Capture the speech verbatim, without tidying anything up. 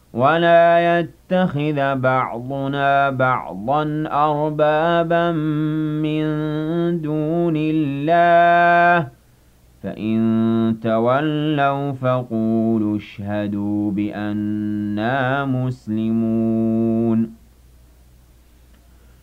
ولا يتخذ بعضنا بعضا أربابا من دون الله فإن تولوا فقولوا اشهدوا بأننا مسلمون